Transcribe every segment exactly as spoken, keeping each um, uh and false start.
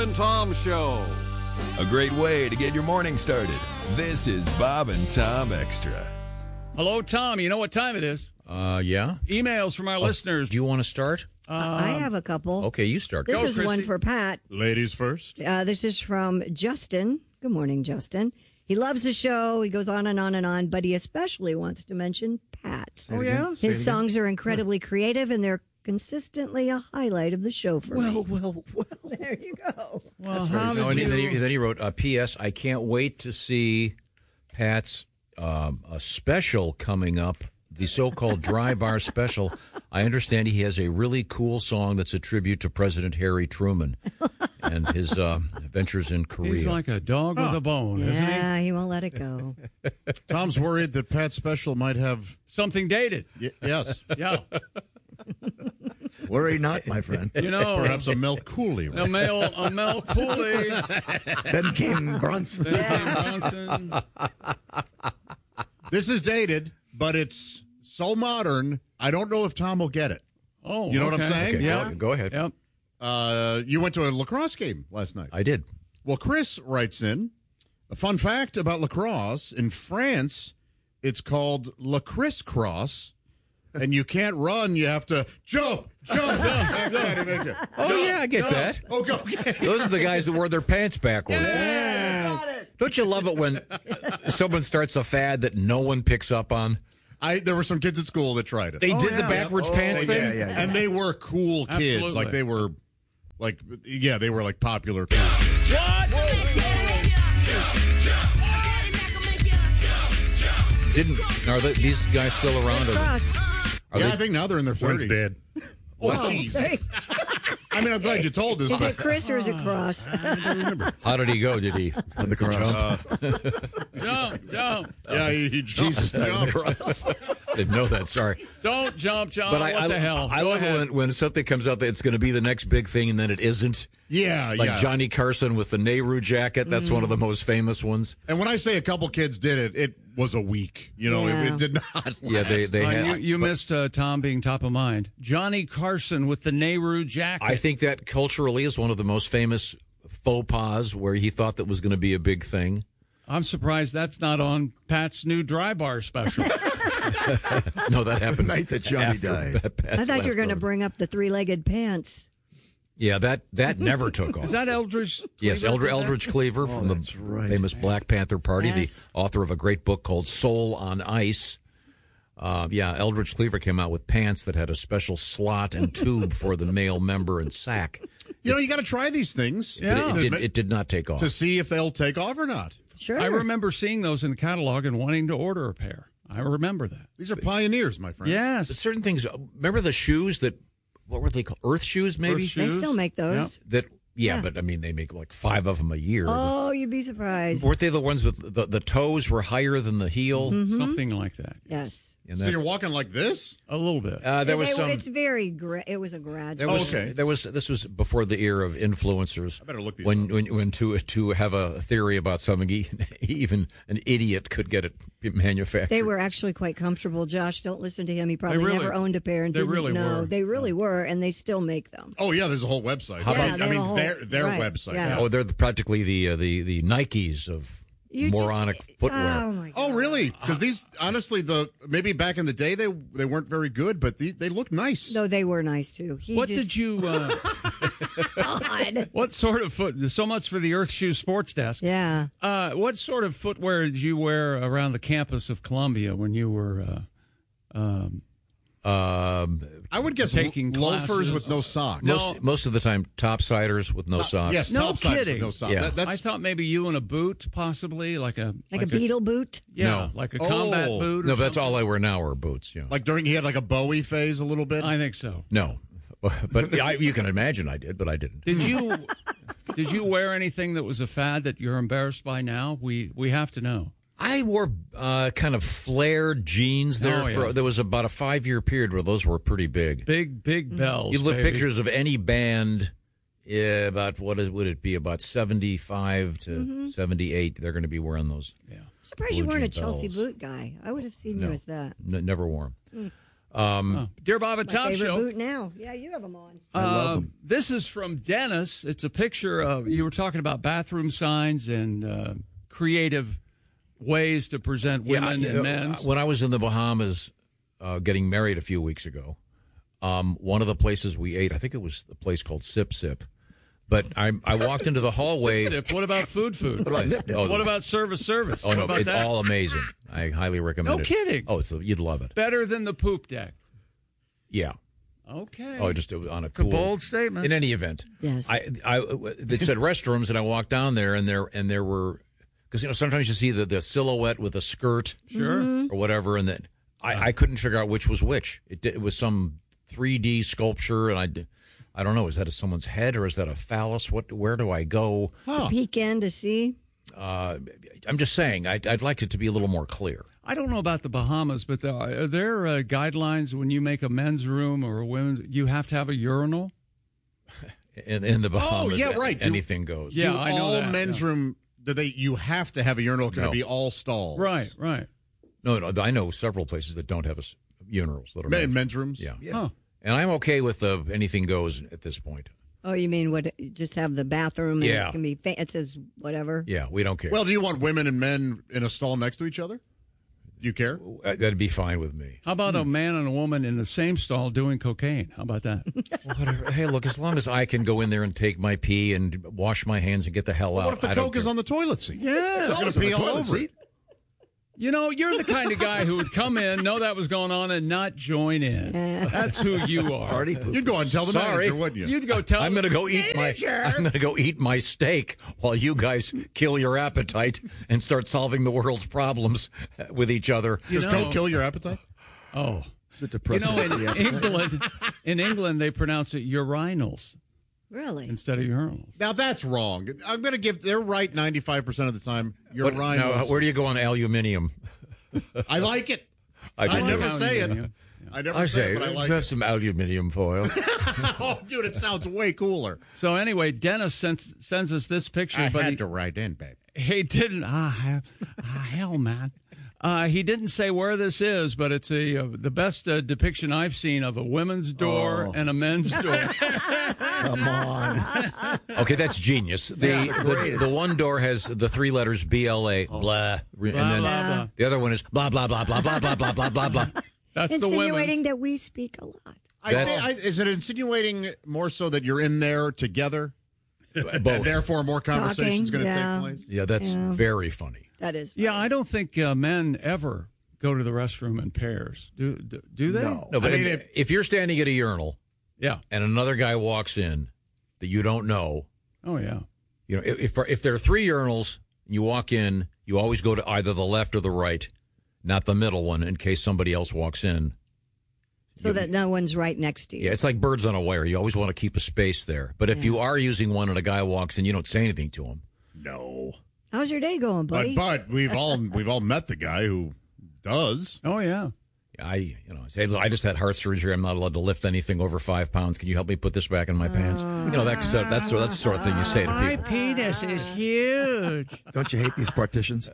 and Tom Show. A great way to get your morning started. This is Bob and Tom Extra. Hello, Tom. You know what time it is? Uh, yeah. Emails from our Oh, listeners. Do you want to start? Um, I have a couple. Okay, you start. This Go, is one Christy. for Pat. Ladies first. Uh, this is from Justin. Good morning, Justin. He loves the show. He goes on and on and on, but he especially wants to mention Pat. Oh, yeah? His songs are incredibly creative, and they're consistently a highlight of the show for me. Well, well, well. There you go. Well, how No, did and then, you... he, then he wrote, uh, P S. I can't wait to see Pat's um, a special coming up, the so-called Dry Bar Special. I understand he has a really cool song that's a tribute to President Harry Truman and his uh, adventures in Korea. He's like a dog with a bone, isn't he? Yeah, he won't let it go. Tom's worried that Pat's special might have. Something dated. Y- yes. Yeah. Worry not, my friend. You know, Perhaps a Mel Cooley. a Mel, a Mel Cooley. Then came Bronson. Then came Bronson. This is dated, but it's so modern, I don't know if Tom will get it. Oh, You know what I'm okay. saying? Okay, Yeah. go, go ahead. Yep. Uh, you went to a lacrosse game last night. I did. Well, Chris writes in a fun fact about lacrosse. In France, it's called La Crisscross, and you can't run. You have to jump, jump. Oh, yeah, I get that. Oh, go get Those are the guys that wore their pants backwards. Yes. Don't you love it when someone starts a fad that no one picks up on? I There were some kids at school that tried it. They Oh, did yeah. the backwards Oh, pants yeah, thing? yeah, yeah. And they were cool kids. Absolutely. Like, they were, like, yeah, they were, like, popular kids. Didn't are the, these guys still around? Are they- Cross. Are yeah, they- I think now they're in their thirties. dead. Oh, jeez. I mean, I'm glad you told us. Is but it Chris or is it Cross? How did he go? Did he? On the cross. Jump, jump. Yeah, he, he jumped. jumped. I didn't know that. Sorry. Don't jump, John. But I, what I, the hell? I Go love it ahead. when, when something comes out that it's going to be the next big thing and then it isn't. Yeah, Like yeah. Johnny Carson with the Nehru jacket. That's one of the most famous ones. And when I say a couple kids did it, it was a week. You know, Yeah. it, it did not last. Yeah, they they Uh, had. you you but missed uh, Tom being top of mind. Johnny Carson with the Nehru jacket. I think that culturally is one of the most famous faux pas where he thought that was going to be a big thing. I'm surprised that's not on Pat's new dry bar special. No, that happened The night that Johnny after died. Pat's I thought you were last going to program. bring up the three-legged pants. Yeah, that that never took off. Is that Eldridge? Yes, Cleaver? Eldridge, Eldridge Cleaver from the that's right. famous Black Panther Party, Yes. the author of a great book called Soul on Ice. Uh, yeah, Eldridge Cleaver came out with pants that had a special slot and tube for the male member and sack. You know, you got to try these things But Yeah. it, did, it did not take off. to see if they'll take off or not. Sure. I remember seeing those in the catalog and wanting to order a pair. I remember that. These are pioneers, my friend. Yes. Certain things. Remember the shoes that? What were they called? Earth shoes, maybe. Earth They shoes. still make those. That. Yeah, Yeah. but I mean, they make like five of them a year. Oh, you'd be surprised. Weren't they the ones with the, the toes were higher than the heel? Something like that. Yes. And So that, you're walking like this? A little bit. uh, there was They- some. It's very. Gra- it was a There gradual. was, okay. there was this was before the era of influencers. I better look these when up. when when to to have a theory about something, e- even an idiot could get it manufactured. They were actually quite comfortable. Josh, don't listen to him. He probably really- never owned a pair and they didn't really know. were. They really were, and they still make them. Oh, yeah, there's a whole website. How I about- mean, I Yeah, they have mean a whole- their, their right, website. yeah. Oh, they're the, practically the uh, the the Nikes of You just- moronic footwear. Oh my god! Oh, really? Because these, honestly, the maybe back in the day they they weren't very good, but they, they look nice. No, they were nice too. He What just, did you? Uh, God. what sort of foot? So much for the Earth Shoe Sports Desk. Yeah. Uh, what sort of footwear did you wear around the campus of Columbia when you were? Uh, um, Um, I would guess Taking lo- loafers classes. with no socks. most most of the time, topsiders with no socks. Yes, No topsiders kidding. with no socks. Yeah. That- that's I thought maybe you in a boot, possibly like a Like, a beetle boot? Yeah, No. like a combat Oh. boot. Or No, but that's something? all I wear now are boots. Yeah. like during he had like a Bowie phase a little bit. I think so. No, but I, you can imagine I did, but I didn't. Did you? did you wear anything that was a fad that you're embarrassed by now? We we have to know. I wore uh, kind of flared jeans there. Oh, yeah. for There was about a five year period where those were pretty big. Big big bells. You look baby. pictures of any band, yeah, about what is, would it be? About seventy-five to seventy-eight. They're going to be wearing those. Yeah. I'm surprised you Blue weren't a jean Chelsea bells. boot guy. I would have seen No, you as that. N- never wore them. Um, Oh. Dear Bob and My Tom favorite Show. boot now. Yeah, you have them on. I love Um, them. This is from Dennis. It's a picture of, you were talking about bathroom signs and uh, creative ways to present women yeah, and uh, men's. When I was in the Bahamas uh, getting married a few weeks ago, um, one of the places we ate, I think it was a place called Sip Sip, but I, I walked into the hallway. Sip. What about food food? What about Nip Nip? Oh, What about service service? Oh, what no, about it's that? all amazing. I highly recommend No it. kidding. Oh, it's you'd love it. Better than the poop deck. Yeah. Okay. Oh, just on a It's a cool. bold statement. In any event, Yes. I, I, it said restrooms, and I walked down there, and there, and there were, because you know sometimes you see the, the silhouette with a skirt, Sure. Mm-hmm. or whatever, and then I, I couldn't figure out which was which. It, did- it was some three D sculpture, and I, d- I don't know, is that a someone's head or is that a phallus? What? Where do I go? To peek in to see. Uh, I'm just saying, I'd, I'd like it to be a little more clear. I don't know about the Bahamas, but there are, are there uh, guidelines when you make a men's room or a women's? You have to have a urinal. In, in the Bahamas, yeah, right. Do- anything goes. Yeah, Do I know all that, men's yeah. room, do they? You have to have a urinal. Can No. it be all stalls? Right, right. No, no, I know several places that don't have a s- urinals that are Men, men's. men's rooms. Yeah. Huh. And I'm okay with the anything goes at this point. Oh, you mean what? Just have the bathroom and Yeah. it can be, fa- it says whatever. Yeah, we don't care. Well, do you want women and men in a stall next to each other? Do you care? Uh, that'd be fine with me. How about Hmm. a man and a woman in the same stall doing cocaine? How about that? Whatever. Hey, look, as long as I can go in there and take my pee and wash my hands and get the hell out. What if the I don't Coke is care. on the toilet seat? Yeah. It's going to pee all over it. You know, you're the kind of guy who would come in, know that was going on, and not join in. That's who you are. Party poop. You'd go and tell the Sorry. manager, wouldn't you? You'd go tell. I'm going to go eat my. I'm going to go eat my steak while you guys kill your appetite and start solving the world's problems with each other. You Does know- Coke kill your appetite? Oh, It's a you depressing know, in idea. England, in England, they pronounce it urinals Really? instead of urinals. Now that's wrong. I'm going to give. They're right ninety-five percent of the time. You're But right. now, where do you go on aluminium? I like it. I, I do never too. say it. Aluminium. I never I say say, it, but I like have it. some aluminium foil. Oh, dude, it sounds way cooler. So anyway, Dennis sends, sends us this picture, but he, write in, babe. he didn't. Ah, ah hell, man. Uh, he didn't say where this is, but it's a uh, the best uh, depiction I've seen of a women's door and a men's door. Come on. Okay, that's genius. The, the the one door has the three letters B L A, blah, re- Blah, and then blah, blah. the other one is blah blah blah blah blah blah blah blah blah blah. That's the Insinuating women's. that we speak a lot. I That's- think, I, is it insinuating more so that you're in there together, and Both. therefore more conversations Talking, going to yeah. take place? Yeah, that's Yeah. very funny. That is. Yeah, I don't think uh, men ever go to the restroom in pairs. Do do, do they? No. No, but I mean, if, it- if you're standing at a urinal Yeah. and another guy walks in that you don't know, Oh yeah. you know, if if there are three urinals, and you walk in, you always go to either the left or the right, not the middle one, in case somebody else walks in. So that no one's right next to you. Yeah, it's like birds on a wire. You always want to keep a space there. But if you are using one and a guy walks in, you don't say anything to him. No. How's your day going, But buddy? but we've all we've all met the guy who does. Oh yeah. I, you know, say, "Look, I just had heart surgery. I'm not allowed to lift anything over five pounds. Can you help me put this back in my pants? You know, that's that's that's the sort of thing you say to My people. penis is huge. Don't you hate these partitions?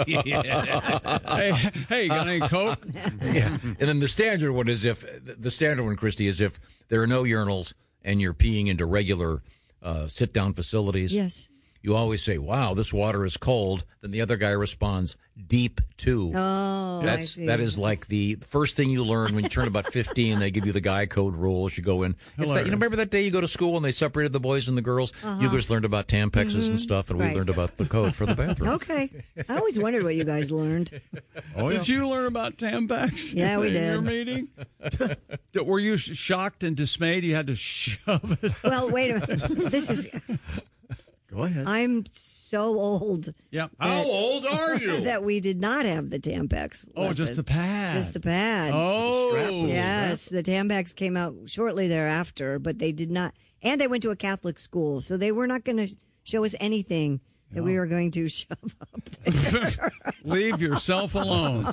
hey, hey, you got any coke? Yeah. And then the standard one is if the standard one, Christy, is if there are no urinals and you're peeing into regular uh, sit down facilities. Yes. You always say, "Wow, this water is cold." Then the other guy responds, "Deep too." Oh, I That's see. that is like the first thing you learn when you turn about fifteen. They give you the guy code rules. You go in. It's that, you know, remember that day you go to school and they separated the boys and the girls. You guys learned about Tampexes and stuff, and we Right. learned about the code for the bathroom. Okay. I always wondered what you guys learned. Oh yeah. Did you learn about Tampax? Yeah, we in did. Your meeting? Did- Were you sh- shocked and dismayed? You had to shove it. Well, wait a minute. This is. Go ahead. I'm so old Yep. How old are you? that we did not have the Tampax. Oh, just the listed. pad. Just the pad. Oh, Yes, the Tampax came out shortly thereafter, but they did not. And I went to a Catholic school, so they were not going to show us anything that we were going to shove up there. Leave yourself alone.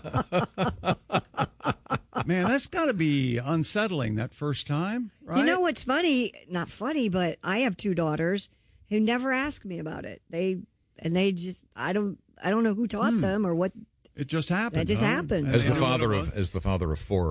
Man, that's got to be unsettling that first time, right? You know what's funny? Not funny, but I have two daughters who never ask me about it. They and they just I don't I don't know who taught them or what. It just happened. That just huh? happened. And As they the knew what father it of was? as the father of four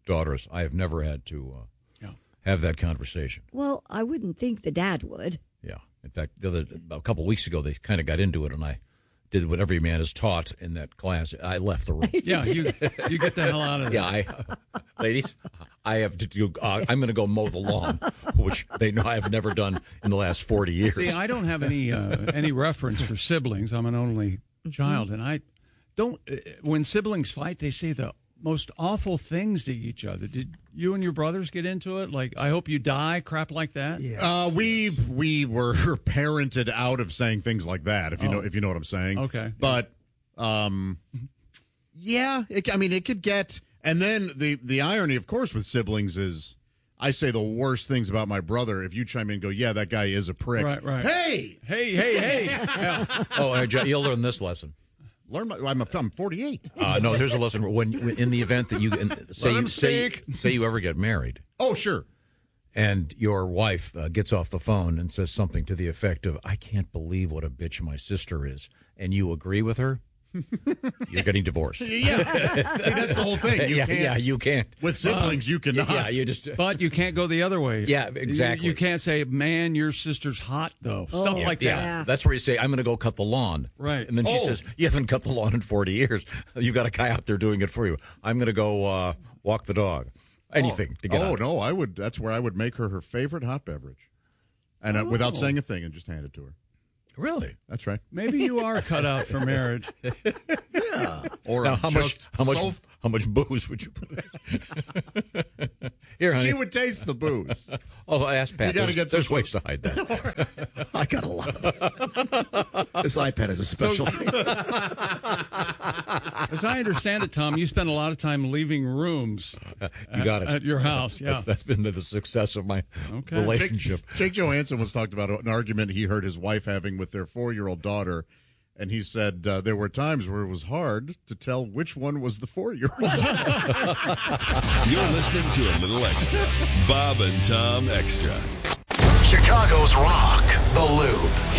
daughters. I have never had to uh, Yeah. have that conversation. Well, I wouldn't think the dad would. Yeah. In fact, the other a couple of weeks ago, they kind of got into it, and I did what every man is taught in that class. I left the room. Yeah, you you get the hell out of there. Yeah, I, ladies, I have to do. Uh, I'm going to go mow the lawn, which they know I've never done in the last forty years. See, I don't have any uh, any reference for siblings. I'm an only child, and I don't. Uh, when siblings fight, they say the most awful things to each other. Did you and your brothers get into it? Like, I hope you die, crap like that. Yeah. Uh, we we were parented out of saying things like that. If you Oh. know if you know what I'm saying. Okay. But um, yeah, it, I mean, it could get. And then the the irony, of course, with siblings is, I say the worst things about my brother. If you chime in and go, yeah, that guy is a prick. Right, right. Hey, Hey, hey, hey! Yeah. Oh, uh, Jo- you'll learn this lesson. learn my. I'm, a, I'm forty-eight. Uh, no, here's a lesson. When, when in the event that you in, say Let him you, say speak. say you ever get married, Oh, sure. and your wife uh, gets off the phone and says something to the effect of, "I can't believe what a bitch my sister is," and you agree with her, you're getting divorced. Yeah. See, that's the whole thing. You yeah, can't. yeah, you can't. With siblings, you cannot. Yeah, you just. But you can't go the other way. Yeah, You- exactly. You, can't say, "Man, your sister's hot," though. Stuff like yeah, that. Yeah. that's where you say, "I'm going to go cut the lawn." Right. And then she Oh. says, "You haven't cut the lawn in forty years. You've got a guy out there doing it for you. I'm going to go uh, walk the dog." Anything to get Oh out. no, I would. That's where I would make her her favorite hot beverage, and uh, without saying a thing, and just hand it to her. Really? That's right. Maybe you are cut out for marriage. Or Now, how much? just How much? so- How much booze would you put in? Here, honey. She would taste the booze. Oh, I asked Pat. You gotta There's, get there's some- ways to hide that. I got a lot of them. This iPad is a special thing. As I understand it, Tom, you spend a lot of time leaving rooms You got it. at your house. Yeah. That's, that's been the success of my Okay. relationship. Jake Johansson was talked about an argument he heard his wife having with their four-year-old daughter, and he said uh, there were times where it was hard to tell which one was the four-year-old. You're listening to a little extra. Bob and Tom Extra. Chicago's Rock, The Loop.